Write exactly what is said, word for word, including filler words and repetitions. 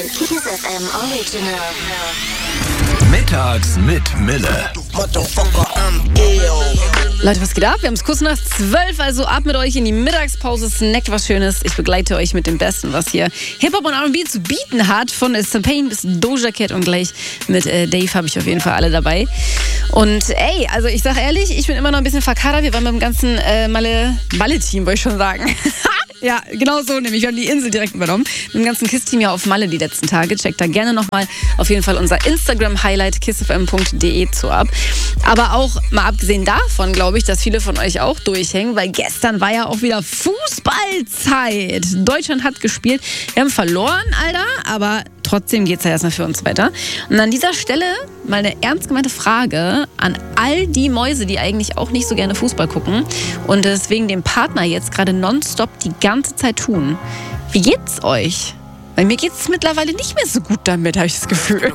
Kiss F M Original. Mittags mit Mille. Leute, was geht ab? Wir haben es kurz nach zwölf, also ab mit euch in die Mittagspause. Snackt was Schönes. Ich begleite euch mit dem Besten, was hier Hip-Hop und R and B zu bieten hat. Von äh, T-Pain bis Doja Cat und gleich mit äh, Dave habe ich auf jeden Fall alle dabei. Und ey, also ich sag ehrlich, ich bin immer noch ein bisschen verkadert. Wir waren mit dem ganzen äh, Malle, Malle-Team, wollte ich schon sagen. Ja, genau so nämlich. Wir haben die Insel direkt übernommen. Mit dem ganzen KISS-Team ja auf Malle die letzten Tage. Checkt da gerne nochmal auf jeden Fall unser Instagram-Highlight kissfm punkt de zu ab. Aber auch mal abgesehen davon, glaube ich, dass viele von euch auch durchhängen, weil gestern war ja auch wieder Fußballzeit. Deutschland hat gespielt. Wir haben verloren, Alter, aber trotzdem geht es ja erstmal für uns weiter. Und an dieser Stelle mal eine ernst gemeinte Frage an all die Mäuse, die eigentlich auch nicht so gerne Fußball gucken und deswegen den Partner jetzt gerade nonstop die ganze Zeit tun. Wie geht's euch? Weil mir geht's mittlerweile nicht mehr so gut damit, habe ich das Gefühl.